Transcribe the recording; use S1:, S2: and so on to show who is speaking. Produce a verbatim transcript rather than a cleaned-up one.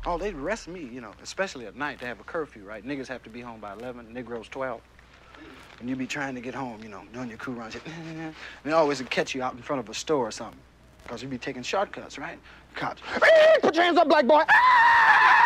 S1: Oh, they arrest me, you know, especially at night. They have a curfew, right? Niggas have to be home by eleven, Negroes twelve. And you be trying to get home, you know, doing your crew runs. And they always catch you out in front of a store or something. Because you be taking shortcuts, right? Cops, put your hands up, black boy.